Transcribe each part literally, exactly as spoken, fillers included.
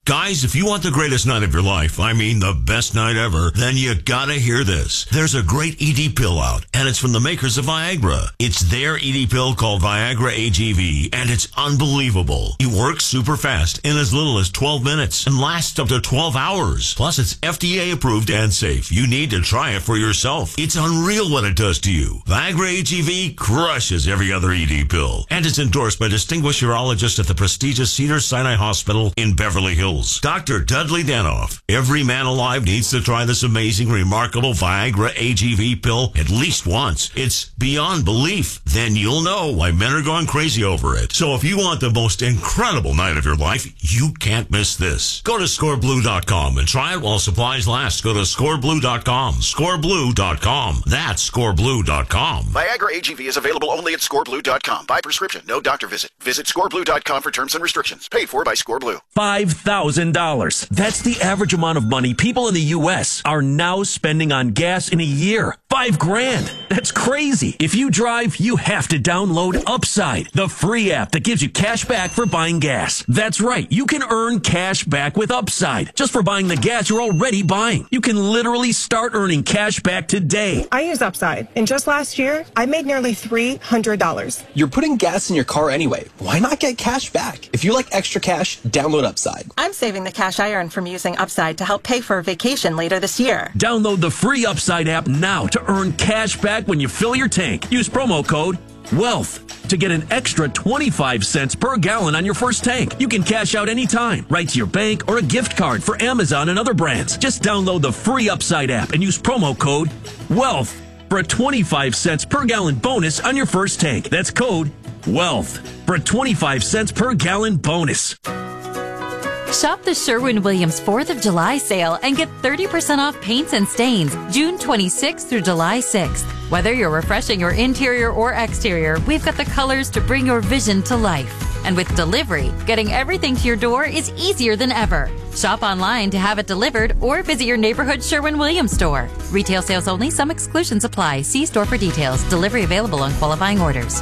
Guys, if you want the greatest night of your life, I mean the best night ever, then you gotta hear this. There's a great E D pill out, and it's from the makers of Viagra. It's their E D pill called Viagra A G V, and it's unbelievable. It works super fast in as little as twelve minutes and lasts up to twelve hours. Plus, it's F D A approved and safe. You need to try it for yourself. It's unreal what it does to you. Viagra A G V crushes every other E D pill, and it's endorsed by distinguished urologists at the prestigious Cedars-Sinai Hospital in Beverly Hills. Doctor Dudley Danoff. Every man alive needs to try this amazing, remarkable Viagra A G V pill at least once. It's beyond belief. Then you'll know why men are going crazy over it. So if you want the most incredible night of your life, you can't miss this. Go to score blue dot com and try it while supplies last. Go to score blue dot com. score blue dot com. That's score blue dot com. Viagra A G V is available only at score blue dot com. By prescription, no doctor visit. Visit score blue dot com for terms and restrictions. Paid for by ScoreBlue. five thousand dollars. That's the average amount of money people in the U S are now spending on gas in a year. Five grand. That's crazy. If you drive, you have to download Upside, the free app that gives you cash back for buying gas. That's right. You can earn cash back with Upside just for buying the gas you're already buying. You can literally start earning cash back today. I use Upside, and just last year, I made nearly three hundred dollars. You're putting gas in your car anyway. Why not get cash back? If you like extra cash, download Upside. I'm saving the cash I earn from using Upside to help pay for a vacation later this year. Download the free Upside app now to earn cash back when you fill your tank. Use promo code WEALTH to get an extra twenty-five cents per gallon on your first tank. You can cash out anytime, right to your bank or a gift card for Amazon and other brands. Just download the free Upside app and use promo code WEALTH for a twenty-five cents per gallon bonus on your first tank. That's code WEALTH for a twenty-five cents per gallon bonus. Shop the Sherwin-Williams fourth of July sale and get thirty percent off paints and stains June twenty-sixth through July sixth. Whether you're refreshing your interior or exterior, we've got the colors to bring your vision to life. And with delivery, getting everything to your door is easier than ever. Shop online to have it delivered or visit your neighborhood Sherwin-Williams store. Retail sales only. Some exclusions apply. See store for details. Delivery available on qualifying orders.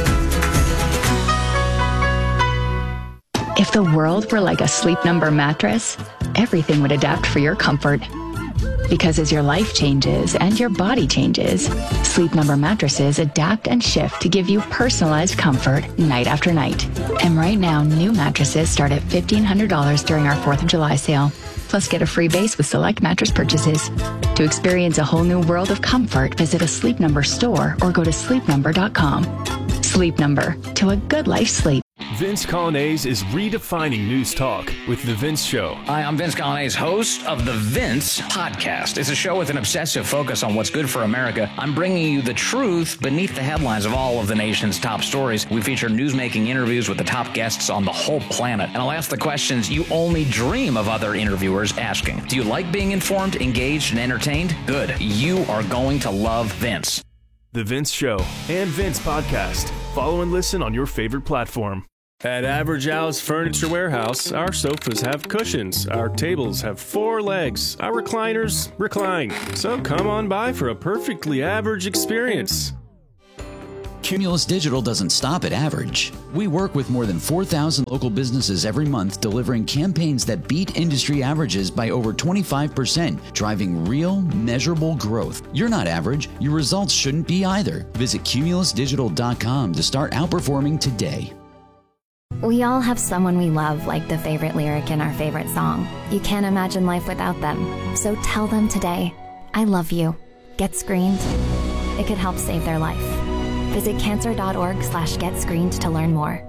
If the world were like a Sleep Number mattress, everything would adapt for your comfort. Because as your life changes and your body changes, Sleep Number mattresses adapt and shift to give you personalized comfort night after night. And right now, new mattresses start at fifteen hundred dollars during our fourth of July sale. Plus, get a free base with select mattress purchases. To experience a whole new world of comfort, visit a Sleep Number store or go to sleep number dot com. Sleep Number, to a good life sleep. Vince Coglianese is redefining news talk with The Vince Show. Hi, I'm Vince Coglianese, host of The Vince Podcast. It's a show with an obsessive focus on what's good for America. I'm bringing you the truth beneath the headlines of all of the nation's top stories. We feature newsmaking interviews with the top guests on the whole planet. And I'll ask the questions you only dream of other interviewers asking. Do you like being informed, engaged, and entertained? Good. You are going to love Vince. The Vince Show and Vince Podcast. Follow and listen on your favorite platform. At Average Al's Furniture Warehouse, our sofas have cushions, our tables have four legs, our recliners recline. So come on by for a perfectly average experience. Cumulus Digital doesn't stop at average. We work with more than four thousand local businesses every month, delivering campaigns that beat industry averages by over twenty-five percent, driving real, measurable growth. You're not average. Your results shouldn't be either. Visit cumulus digital dot com to start outperforming today. We all have someone we love, like the favorite lyric in our favorite song. You can't imagine life without them. So tell them today, I love you. Get screened. It could help save their life. Visit cancer.org slash get screened to learn more.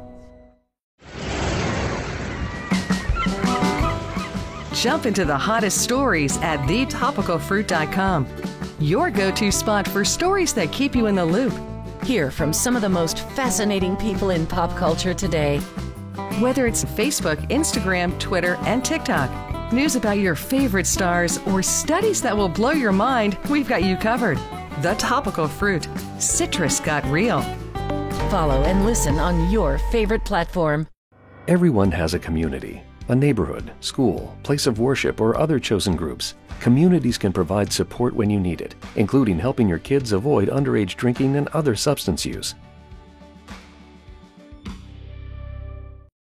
Jump into the hottest stories at the topical fruit dot com. Your go-to spot for stories that keep you in the loop. Hear from some of the most fascinating people in pop culture today. Whether it's Facebook, Instagram, Twitter, and TikTok, news about your favorite stars, or studies that will blow your mind, we've got you covered. The Topical Fruit. Citrus got real. Follow and listen on your favorite platform. Everyone has a community, a neighborhood, school, place of worship, or other chosen groups. Communities can provide support when you need it, including helping your kids avoid underage drinking and other substance use. As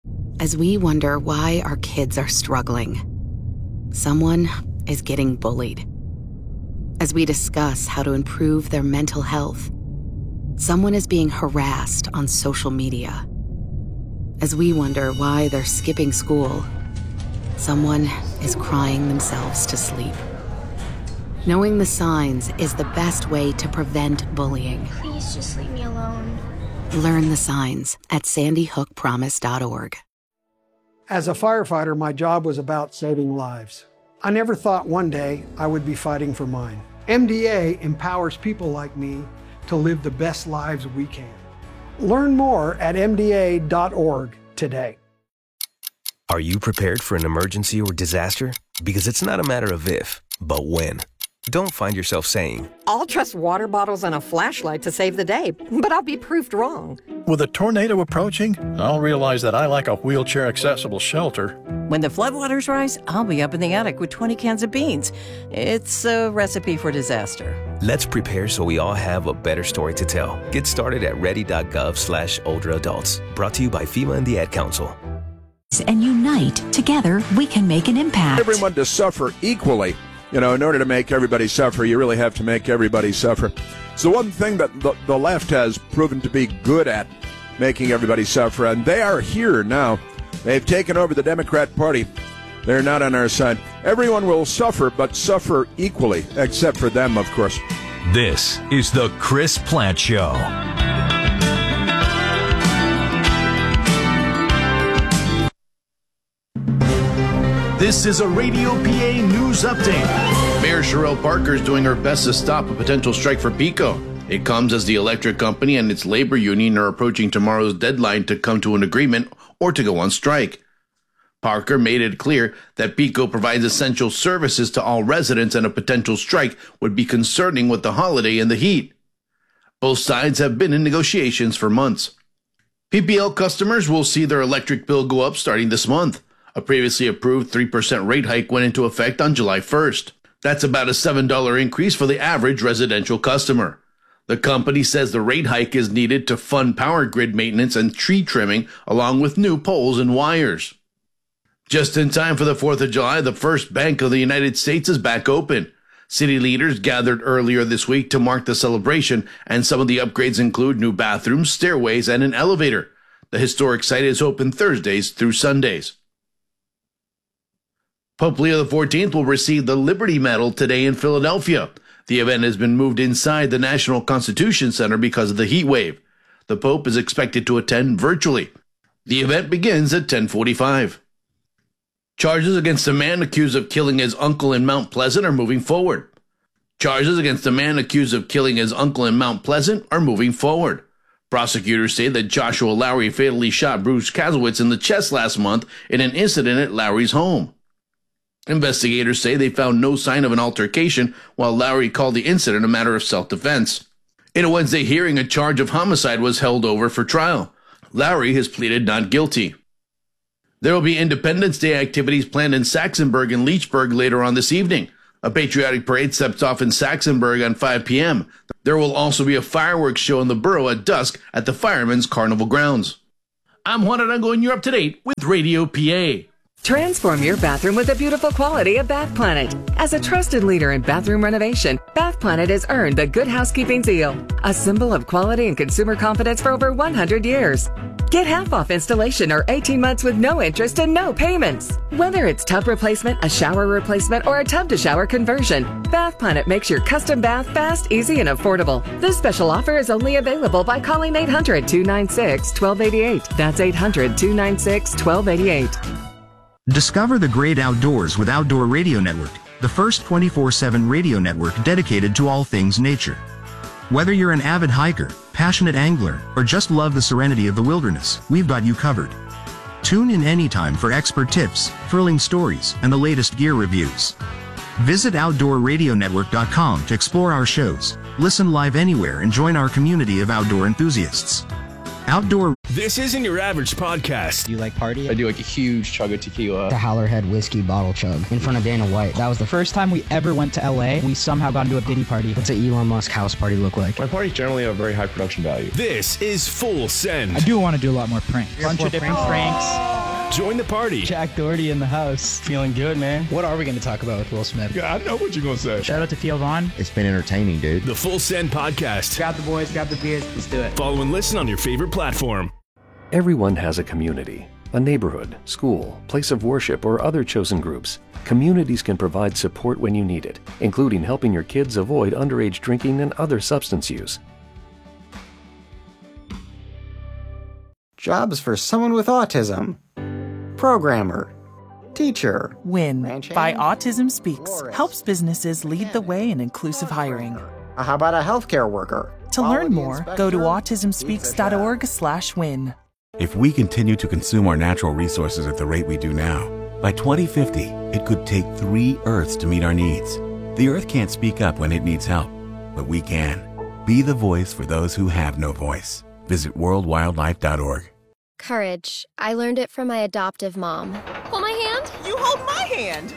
As we wonder why our kids are struggling, someone is getting bullied. As we discuss how to improve their mental health, someone is being harassed on social media. As we wonder why they're skipping school, someone is crying themselves to sleep. Knowing the signs is the best way to prevent bullying. Please just leave me alone. Learn the signs at sandy hook promise dot org. As a firefighter, my job was about saving lives. I never thought one day I would be fighting for mine. M D A empowers people like me to live the best lives we can. Learn more at M D A dot org today. Are you prepared for an emergency or disaster? Because it's not a matter of if, but when. Don't find yourself saying, I'll trust water bottles and a flashlight to save the day, but I'll be proved wrong. With a tornado approaching, I'll realize that I like a wheelchair-accessible shelter. When the floodwaters rise, I'll be up in the attic with twenty cans of beans. It's a recipe for disaster. let's prepare so we all have a better story to tell. Get started at ready.gov slash older adults. Brought to you by FEMA and the Ad Council. And unite. Together, we can make an impact. Everyone to suffer equally. You know, in order to make everybody suffer, you really have to make everybody suffer. It's the one thing that the, the left has proven to be good at, making everybody suffer. And they are here now. They've taken over the Democrat Party. They're not on our side. Everyone will suffer, but suffer equally, except for them, of course. This is the Chris Plante Show. This is a Radio P A news update. Mayor Sherelle Parker is doing her best to stop a potential strike for PECO. It comes as the electric company and its labor union are approaching tomorrow's deadline to come to an agreement or to go on strike. Parker made it clear that PECO provides essential services to all residents and a potential strike would be concerning with the holiday and the heat. Both sides have been in negotiations for months. P P L customers will see their electric bill go up starting this month. A previously approved three percent rate hike went into effect on July first. That's about a seven dollars increase for the average residential customer. The company says the rate hike is needed to fund power grid maintenance and tree trimming, along with new poles and wires. Just in time for the fourth of July, the First Bank of the United States is back open. City leaders gathered earlier this week to mark the celebration, and some of the upgrades include new bathrooms, stairways, and an elevator. The historic site is open Thursdays through Sundays. Pope Leo the fourteenth will receive the Liberty Medal today in Philadelphia. The event has been moved inside the National Constitution Center because of the heat wave. The Pope is expected to attend virtually. The event begins at ten forty-five. Charges against a man accused of killing his uncle in Mount Pleasant are moving forward. Charges against a man accused of killing his uncle in Mount Pleasant are moving forward. Prosecutors say that Joshua Lowry fatally shot Bruce Kazowitz in the chest last month in an incident at Lowry's home. Investigators say they found no sign of an altercation, while Lowry called the incident a matter of self-defense. In a Wednesday hearing, a charge of homicide was held over for trial. Lowry has pleaded not guilty. There will be Independence Day activities planned in Saxonburg and Leechburg later on this evening. A patriotic parade steps off in Saxonburg on five p.m. There will also be a fireworks show in the borough at dusk at the Firemen's Carnival grounds. I'm Juan Arango, and you're up to date with Radio P A. Transform your bathroom with the beautiful quality of Bath Planet. As a trusted leader in bathroom renovation, Bath Planet has earned the Good Housekeeping seal, a symbol of quality and consumer confidence for over one hundred years. Get half off installation or eighteen months with no interest and no payments. Whether it's tub replacement, a shower replacement, or a tub-to-shower conversion, Bath Planet makes your custom bath fast, easy, and affordable. This special offer is only available by calling eight hundred, two nine six, one two eight eight. That's eight hundred, two nine six, one two eight eight. Discover the great outdoors with Outdoor Radio Network, the first twenty-four seven radio network dedicated to all things nature. Whether you're an avid hiker, passionate angler, or just love the serenity of the wilderness, we've got you covered. Tune in anytime for expert tips, thrilling stories, and the latest gear reviews. Visit outdoor radio network dot com to explore our shows, listen live anywhere, and join our community of outdoor enthusiasts. Outdoor. This isn't your average podcast. Do you like party? I do like a huge chug of tequila. The Howlerhead whiskey bottle chug in front of Dana White. That was the first time we ever went to L A. We somehow got into a Diddy party. What's an Elon Musk house party look like? My parties generally have very high production value. This is Full Send. I do want to do a lot more pranks. A bunch of different pranks. Join the party. Jack Doherty in the house. Feeling good, man. What are we going to talk about with Will Smith? Yeah, I know what you're going to say. Shout out to Theo Vaughn. It's been entertaining, dude. The Full Send Podcast. Grab the boys, grab the beers. Let's do it. Follow and listen on your favorite platform. Everyone has a community, a neighborhood, school, place of worship, or other chosen groups. Communities can provide support when you need it, including helping your kids avoid underage drinking and other substance use. Jobs for someone with autism. Programmer. Teacher. WIN by Autism Speaks helps businesses lead the way in inclusive hiring. How about a healthcare worker? To learn more, go to autism speaks dot org slash win. If we continue to consume our natural resources at the rate we do now, by twenty fifty, it could take three Earths to meet our needs. The Earth can't speak up when it needs help, but we can. Be the voice for those who have no voice. Visit world wildlife dot org. Courage. I learned it from my adoptive mom. Hold my hand. You hold my hand.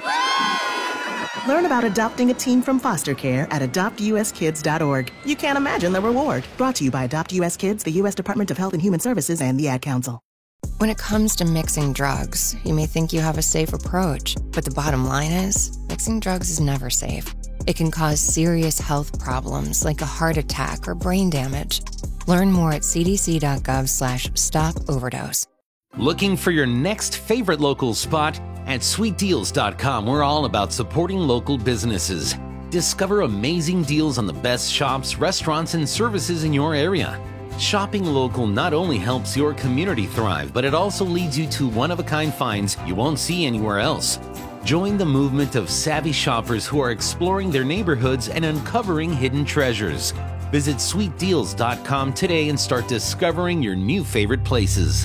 Learn about adopting a teen from foster care at adopt u s kids dot org. You can't imagine the reward. Brought to you by Adopt U S Kids, the U S Department of Health and Human Services, and the Ad Council. When it comes to mixing drugs, you may think you have a safe approach, but the bottom line is, mixing drugs is never safe. It can cause serious health problems like a heart attack or brain damage. Learn more at c d c dot gov slash stop overdose. Looking for your next favorite local spot? At sweet deals dot com, we're all about supporting local businesses. Discover amazing deals on the best shops, restaurants, and services in your area. Shopping local not only helps your community thrive, but it also leads you to one-of-a-kind finds you won't see anywhere else. Join the movement of savvy shoppers who are exploring their neighborhoods and uncovering hidden treasures. Visit sweet deals dot com today and start discovering your new favorite places.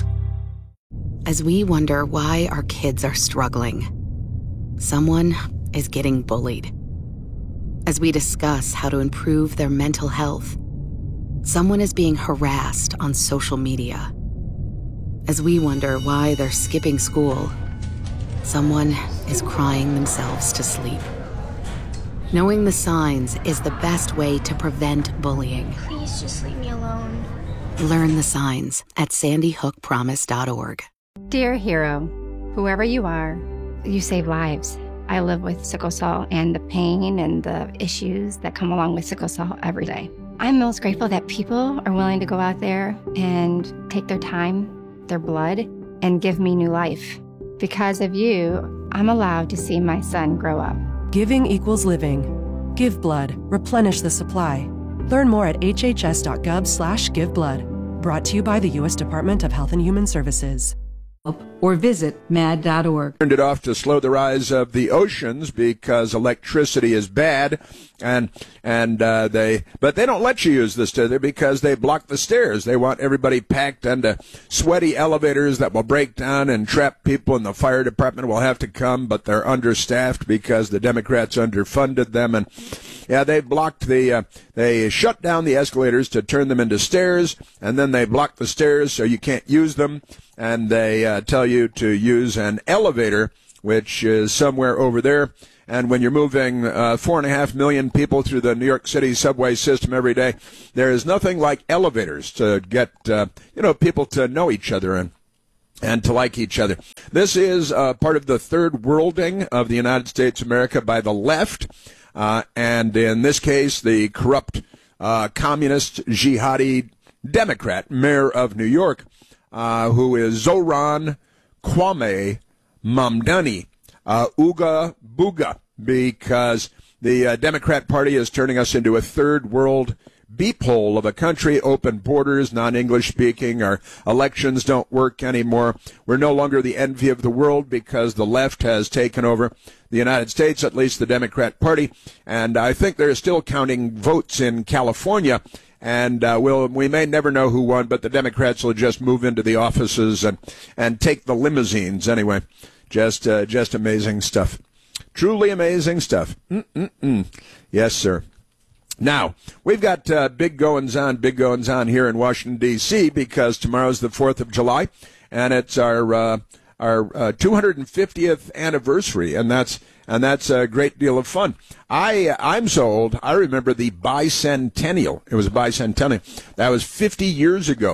As we wonder why our kids are struggling, someone is getting bullied. As we discuss how to improve their mental health, someone is being harassed on social media. As we wonder why they're skipping school, someone is crying themselves to sleep. Knowing the signs is the best way to prevent bullying. Please just leave me alone. Learn the signs at sandy hook promise dot org. Dear hero, whoever you are, you save lives. I live with sickle cell and the pain and the issues that come along with sickle cell every day. I'm most grateful that people are willing to go out there and take their time, their blood, and give me new life. Because of you, I'm allowed to see my son grow up. Giving equals living. Give blood. Replenish the supply. Learn more at h h s dot gov slash give blood. Brought to you by the U S Department of Health and Human Services. Or visit mad dot org. Turned it off to slow the rise of the oceans because electricity is bad, and and uh, they but they don't let you use this today because they block the stairs. They want everybody packed into sweaty elevators that will break down and trap people, and the fire department will have to come, but they're understaffed because the Democrats underfunded them, and yeah, they blocked the uh, they shut down the escalators to turn them into stairs, and then they block the stairs so you can't use them. And they uh, tell you to use an elevator, which is somewhere over there. And when you're moving uh, four and a half million people through the New York City subway system every day, there is nothing like elevators to get uh, you know people to know each other and and to like each other. This is uh, part of the third worlding of the United States of America by the left, uh, and in this case, the corrupt uh, communist jihadi Democrat mayor of New York. Uh, who is Zoran Kwame Mamdani, uh, Ooga Booga, because the uh, Democrat Party is turning us into a third world beep hole of a country, open borders, non-English speaking, our elections don't work anymore. We're no longer the envy of the world because the left has taken over the United States, at least the Democrat Party, and I think they're still counting votes in California. And uh, we'll, we may never know who won, but the Democrats will just move into the offices and, and take the limousines anyway. Just uh, just amazing stuff. Truly amazing stuff. Mm-mm-mm. Yes, sir. Now, we've got uh, big goings-on, big goings-on here in Washington, D C, because tomorrow's the fourth of July, and it's our uh, our uh, two hundred fiftieth anniversary, and that's and that's a great deal of fun. I, I'm so old, I remember the bicentennial. It was a bicentennial. That was fifty years ago.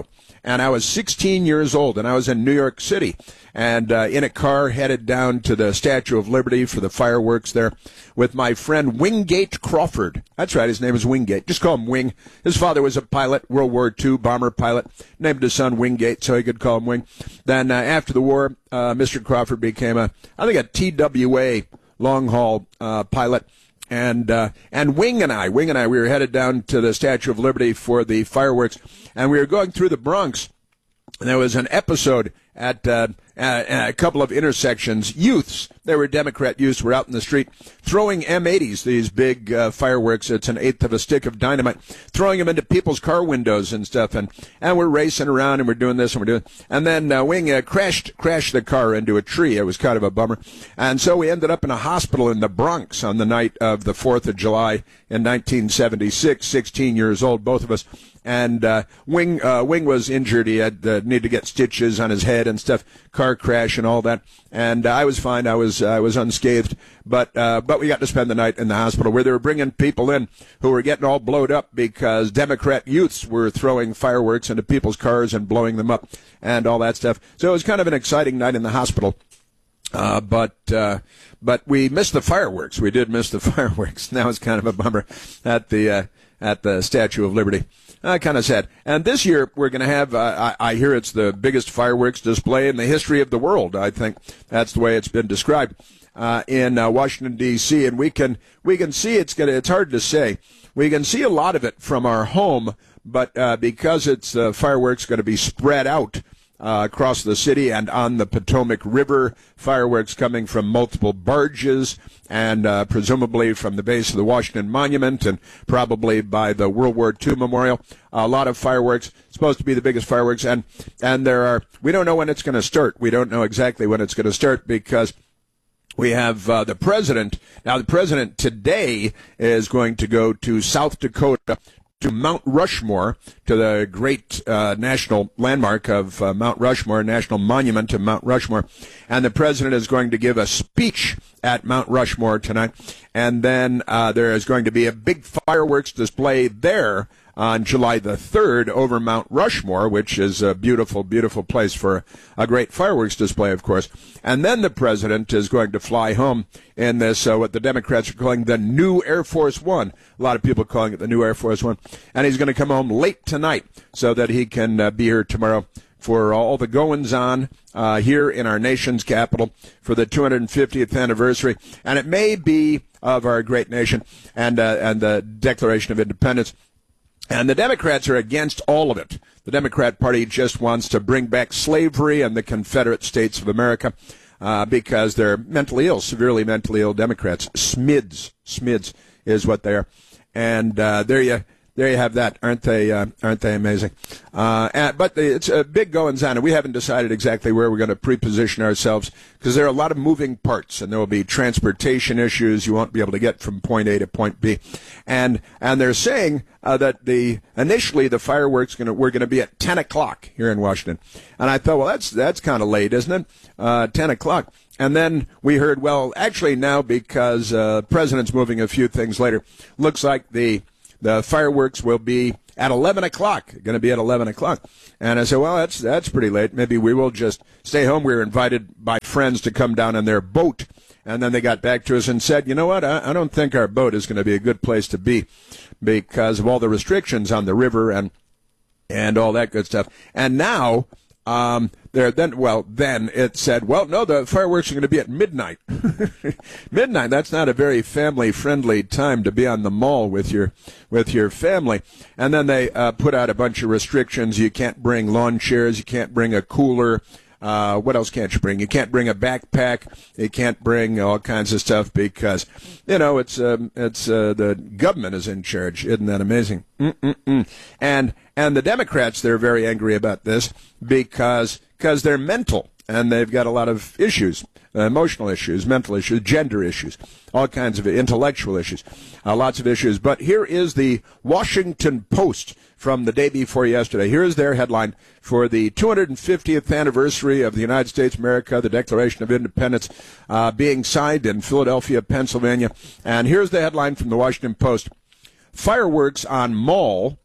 and I was sixteen years old, and I was in New York City, and uh, in a car headed down to the Statue of Liberty for the fireworks there with my friend Wingate Crawford. That's right, his name is Wingate. Just call him Wing. His father was a pilot, World War Two bomber pilot, named his son Wingate so he could call him Wing. Then uh, after the war, uh, Mister Crawford became a, I think, a T W A long-haul uh, pilot. And uh, and Wing and I, Wing and I, we were headed down to the Statue of Liberty for the fireworks, and we were going through the Bronx, and there was an episode at uh, a, a couple of intersections. Youths, they were Democrat youths, were out in the street throwing M eighties, these big uh, fireworks. It's an eighth of a stick of dynamite, throwing them into people's car windows and stuff. And, and we're racing around and we're doing this and we're doing. And then uh, Wing uh, crashed crashed the car into a tree. It was kind of a bummer. And so we ended up in a hospital in the Bronx on the night of the fourth of July in nineteen seventy-six, sixteen years old, both of us. And uh, Wing uh, Wing was injured. He had uh, need to get stitches on his head and stuff. Car crash and all that. And uh, I was fine. I was I was unscathed. But uh, but we got to spend the night in the hospital where they were bringing people in who were getting all blowed up because Democrat youths were throwing fireworks into people's cars and blowing them up and all that stuff. So it was kind of an exciting night in the hospital. Uh, but uh, but we missed the fireworks. We did miss the fireworks. That was kind of a bummer at the uh, at the Statue of Liberty. Uh, kind of sad. And this year we're going to have, uh, I, I hear it's the biggest fireworks display in the history of the world. I think that's the way it's been described uh, in uh, Washington, D C. And we can we can see it's going to, it's hard to say. We can see a lot of it from our home, but uh, because it's uh, fireworks going to be spread out Uh, across the city and on the Potomac River, fireworks coming from multiple barges and uh, presumably from the base of the Washington Monument and probably by the World War Two Memorial. A lot of fireworks, supposed to be the biggest fireworks, and and there are, we don't know when it's going to start. We don't know exactly when it's going to start because we have uh, the president. Now, the president today is going to go to South Dakota, to Mount Rushmore, to the great uh, national landmark of uh, Mount Rushmore, national monument to Mount Rushmore. And the president is going to give a speech at Mount Rushmore tonight. And then uh, there is going to be a big fireworks display there on July the third over Mount Rushmore, which is a beautiful, beautiful place for a great fireworks display, of course. And then the president is going to fly home in this, uh, what the Democrats are calling the new Air Force One. A lot of people calling it the new Air Force One. And he's going to come home late tonight so that he can uh, be here tomorrow for all the goings-on uh, here in our nation's capital for the two hundred fiftieth anniversary. And it may be of our great nation and uh, and the Declaration of Independence. And the Democrats are against all of it. The Democrat Party just wants to bring back slavery and the Confederate States of America uh, because they're mentally ill, severely mentally ill Democrats. S M I Ds, S M I Ds is what they are. And uh, there you there you have that. Aren't they uh, aren't they amazing? Uh, and, but the, it's a big goings on, and we haven't decided exactly where we're going to pre-position ourselves because there are a lot of moving parts, and there will be transportation issues. You won't be able to get from point A to point B. And and they're saying uh, that the initially the fireworks gonna, were going to be at ten o'clock here in Washington. And I thought, well, that's that's kind of late, isn't it? Uh, ten o'clock. And then we heard, well, actually now because uh, the president's moving a few things later, looks like the the fireworks will be at eleven o'clock, going to be at eleven o'clock. And I said, well, that's that's pretty late. Maybe we will just stay home. We were invited by friends to come down on their boat. And then they got back to us and said, you know what, I, I don't think our boat is going to be a good place to be because of all the restrictions on the river and and all that good stuff. And now um, there then, well, then it said, well, no, the fireworks are going to be at midnight. Midnight, that's not a very family-friendly time to be on the mall with your with your family. And then they uh, put out a bunch of restrictions. You can't bring lawn chairs. You can't bring a cooler. Uh, what else can't you bring? You can't bring a backpack. You can't bring all kinds of stuff because, you know, it's um, it's uh, the government is in charge. Isn't that amazing? Mm-mm-mm. And and the Democrats, they're very angry about this because because they're mental and they've got a lot of issues, uh, emotional issues, mental issues, gender issues, all kinds of intellectual issues, uh, lots of issues. But here is the Washington Post from the day before yesterday. Here is their headline for the two hundred fiftieth anniversary of the United States of America, the Declaration of Independence, uh, being signed in Philadelphia, Pennsylvania. And here's the headline from the Washington Post. Fireworks on Mall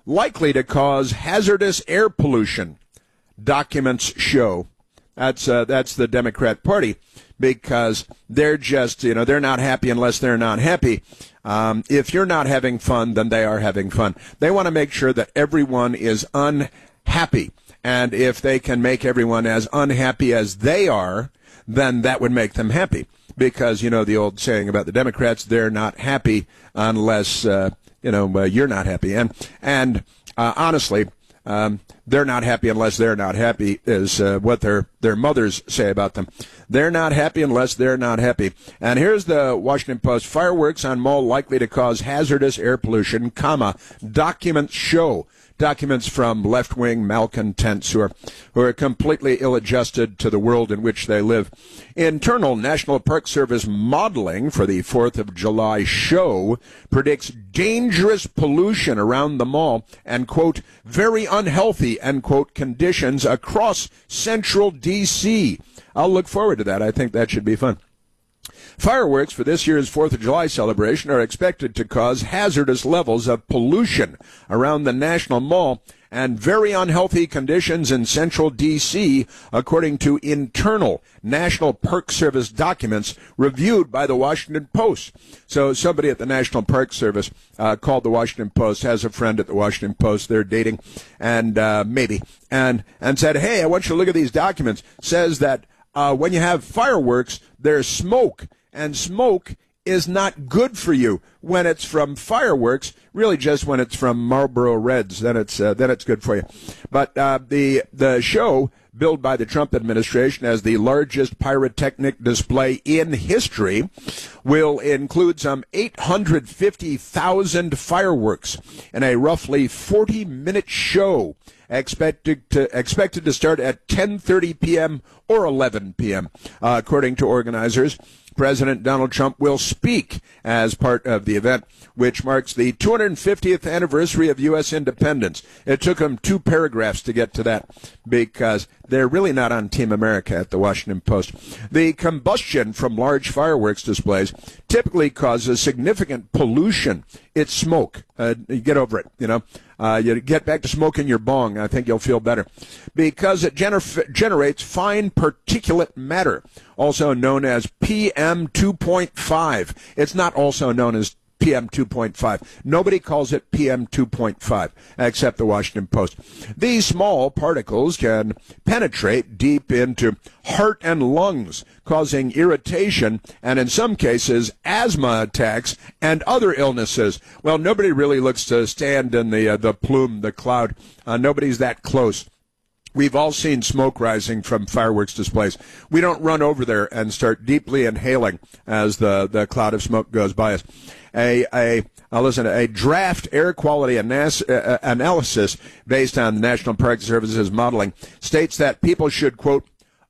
likely to cause hazardous air pollution, documents show. That's uh, that's the Democrat Party, because they're just, you know, they're not happy unless they're not happy. Um, if you're not having fun, then they are having fun. They want to make sure that everyone is unhappy. And if they can make everyone as unhappy as they are, then that would make them happy. Because, you know, the old saying about the Democrats, they're not happy unless, uh, you know, uh, you're not happy. And, and uh, honestly, um, they're not happy unless they're not happy is uh, what their, their mothers say about them. They're not happy unless they're not happy. And here's the Washington Post. Fireworks on mall likely to cause hazardous air pollution, comma, documents show. Documents from left-wing malcontents who are, who are completely ill-adjusted to the world in which they live. Internal National Park Service modeling for the fourth of July show predicts dangerous pollution around the mall and, quote, very unhealthy, end quote, conditions across central D C. I'll look forward to that. I think that should be fun. Fireworks for this year's fourth of July celebration are expected to cause hazardous levels of pollution around the National Mall and very unhealthy conditions in central D C, according to internal National Park Service documents reviewed by the Washington Post. So somebody at the National Park Service uh, called the Washington Post, has a friend at the Washington Post, they're dating, and uh, maybe, and, and said, hey, I want you to look at these documents. Says that uh, when you have fireworks, there's smoke. And smoke is not good for you when it's from fireworks. Really, just when it's from Marlboro Reds, then it's uh, then it's good for you. But uh, the the show, billed by the Trump administration as the largest pyrotechnic display in history, will include some eight hundred fifty thousand fireworks in a roughly forty minute show. Expected to expected to start at ten thirty p.m. or eleven p.m. Uh, according to organizers. President Donald Trump will speak as part of the event, which marks the two hundred fiftieth anniversary of U S independence. It took him two paragraphs to get to that because they're really not on Team America at the Washington Post. The combustion from large fireworks displays typically causes significant pollution. It's smoke. Uh, you get over it, you know. Uh, you get back to smoking your bong. I think you'll feel better. Because it gener- generates fine particulate matter, also known as P M two point five. It's not also known as P M two point five. Nobody calls it P M two point five except the Washington Post. These small particles can penetrate deep into heart and lungs, causing irritation and, in some cases, asthma attacks and other illnesses. Well, nobody really looks to stand in the uh, the plume, the cloud. Uh, nobody's that close. We've all seen smoke rising from fireworks displays. We don't run over there and start deeply inhaling as the, the cloud of smoke goes by us. A, a, uh, listen, a draft air quality anas- uh, analysis based on the National Park Service's modeling states that people should, quote,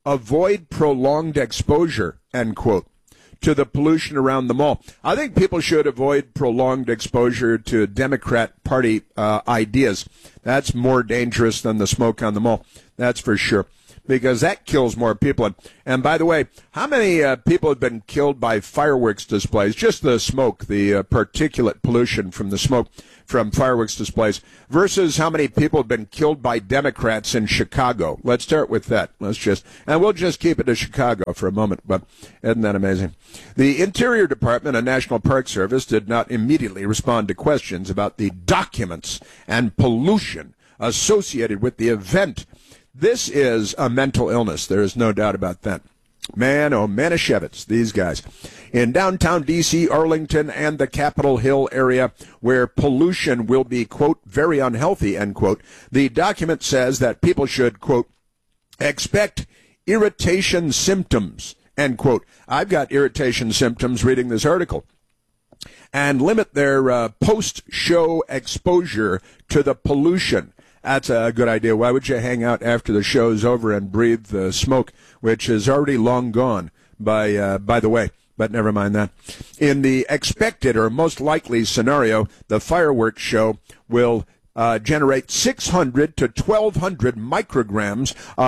avoid prolonged exposure, end quote, to the pollution around the mall. I think people should avoid prolonged exposure to Democrat Party uh, ideas. That's more dangerous than the smoke on the mall. That's for sure. Because that kills more people. And, and by the way, how many uh, people have been killed by fireworks displays? Just the smoke, the uh, particulate pollution from the smoke from fireworks displays, versus how many people have been killed by Democrats in Chicago. Let's start with that. Let's just, and we'll just keep it to Chicago for a moment, but isn't that amazing? The Interior Department and National Park Service did not immediately respond to questions about the documents and pollution associated with the event. This is a mental illness. There is no doubt about that. Man, oh, Manischewitz, these guys. In downtown D C, Arlington, and the Capitol Hill area, where pollution will be, quote, very unhealthy, end quote, the document says that people should, quote, expect irritation symptoms, end quote. I've got irritation symptoms reading this article. And limit their uh, post-show exposure to the pollution. That's a good idea. Why would you hang out after the show's over and breathe the smoke, which is already long gone, by uh, by the way? But never mind that. In the expected or most likely scenario, the fireworks show will uh, generate six hundred to twelve hundred micrograms of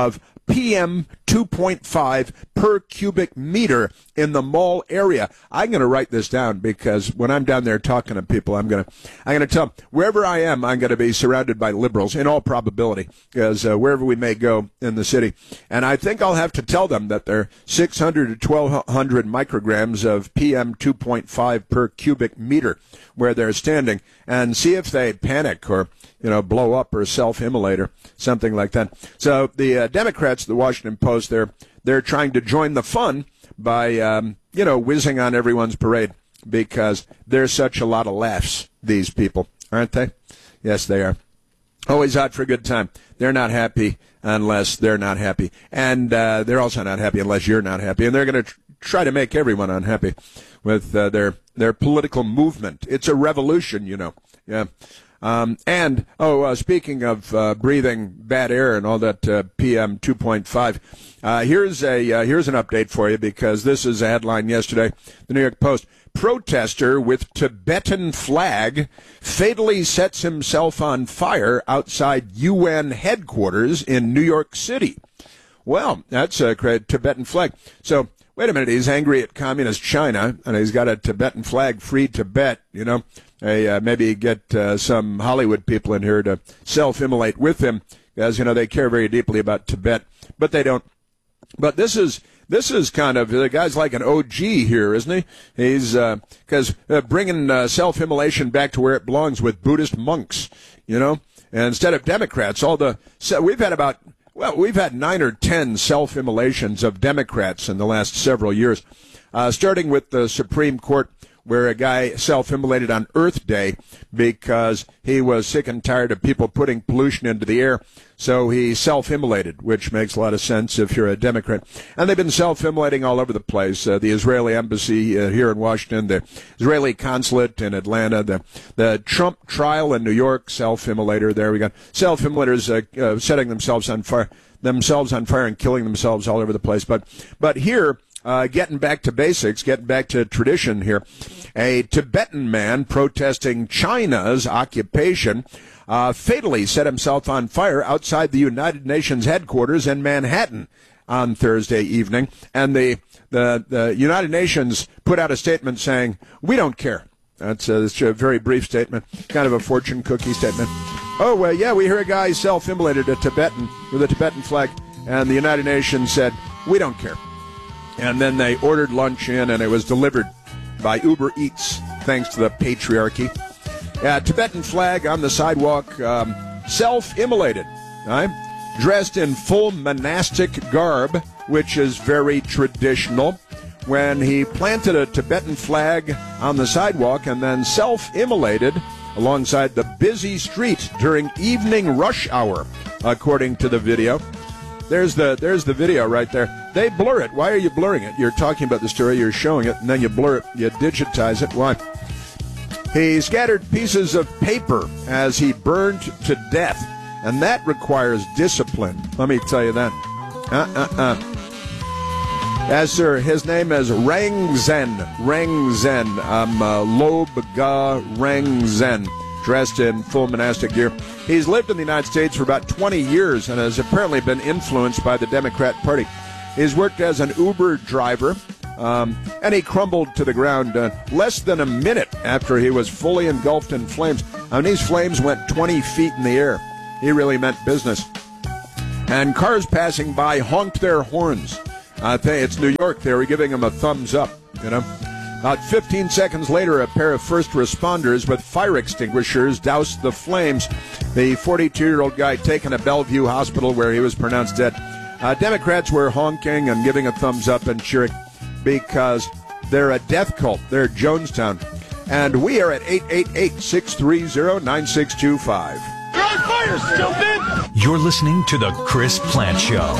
P M two point five per cubic meter in the mall area. I'm going to write this down because when I'm down there talking to people, I'm going to I'm going to tell them wherever I am, I'm going to be surrounded by liberals in all probability, because uh, wherever we may go in the city. And I think I'll have to tell them that they're six hundred to twelve hundred micrograms of P M two point five per cubic meter where they're standing, and see if they panic or, you know, blow up or self-immolate or something like that. So the uh, Democrats, the Washington Post, they're they're trying to join the fun by, um, you know, whizzing on everyone's parade, because there's such a lot of laughs, these people, aren't they? Yes, they are. Always out for a good time. They're not happy unless they're not happy. And uh, they're also not happy unless you're not happy. And they're going to tr- try to make everyone unhappy with uh, their their political movement. It's a revolution, you know. Yeah. Um, and, oh, uh, speaking of uh, breathing bad air and all that uh, P M two point five, uh, here's a uh, here's an update for you, because this is a headline yesterday, the New York Post. Protester with Tibetan flag fatally sets himself on fire outside U N headquarters in New York City. Well, that's a great Tibetan flag. So, wait a minute, he's angry at communist China, and he's got a Tibetan flag, free Tibet, you know. Hey, uh, maybe get uh, some Hollywood people in here to self-immolate with him, because, you know, they care very deeply about Tibet, but they don't. But this is this is kind of, the guy's like an O G here, isn't he? He's, because uh, uh, bringing uh, self-immolation back to where it belongs with Buddhist monks, you know, and instead of Democrats. All the, so we've had about, well, we've had nine or ten self-immolations of Democrats in the last several years, uh, starting with the Supreme Court, where a guy self-immolated on Earth Day because he was sick and tired of people putting pollution into the air. So he self-immolated, which makes a lot of sense if you're a Democrat. And they've been self-immolating all over the place. Uh, the Israeli embassy uh, here in Washington, the Israeli consulate in Atlanta, the the Trump trial in New York, self-immolator. There we go. Self-immolators uh, uh, setting themselves on fire, themselves on fire and killing themselves all over the place. But but here, Uh, getting back to basics, getting back to tradition here, a Tibetan man protesting China's occupation uh, fatally set himself on fire outside the United Nations headquarters in Manhattan on Thursday evening. And the, the, the United Nations put out a statement saying, we don't care. That's a, that's a very brief statement, kind of a fortune cookie statement. Oh, well, yeah, we hear a guy self-immolated a Tibetan with a Tibetan flag, and the United Nations said, we don't care. And then they ordered lunch in, and it was delivered by Uber Eats, thanks to the patriarchy. Yeah, Tibetan flag on the sidewalk, um, self-immolated, right? Dressed in full monastic garb, which is very traditional, when he planted a Tibetan flag on the sidewalk and then self-immolated alongside the busy street during evening rush hour, according to the video. There's the there's the video right there. They blur it. Why are you blurring it? You're talking about the story, you're showing it, and then you blur it, you digitize it. Why? He scattered pieces of paper as he burned to death, and that requires discipline. Let me tell you that. Uh-uh-uh. As sir, his name is Rangzen. Rangzen. Um, uh, Lobga Rangzen, dressed in full monastic gear. He's lived in the United States for about twenty years and has apparently been influenced by the Democrat Party. He's worked as an Uber driver, um, and he crumbled to the ground uh, less than a minute after he was fully engulfed in flames. I mean, these flames went twenty feet in the air. He really meant business. And cars passing by honked their horns. I think it's New York. They were giving him a thumbs up, you know. About fifteen seconds later, a pair of first responders with fire extinguishers doused the flames. The forty-two-year-old guy taken to Bellevue Hospital, where he was pronounced dead. Uh, Democrats were honking and giving a thumbs up and cheering because they're a death cult. They're Jonestown. And we are at eight eight eight, six three zero, nine six two five. You're on fire, stupid! You're listening to The Chris Plante Show.